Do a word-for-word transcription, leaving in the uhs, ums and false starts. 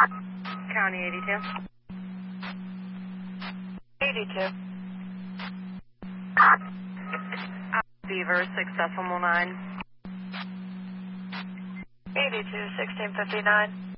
County eighty-two. eighty-two. Beaver, six decimal nine. eighty-two, sixteen fifty-nine.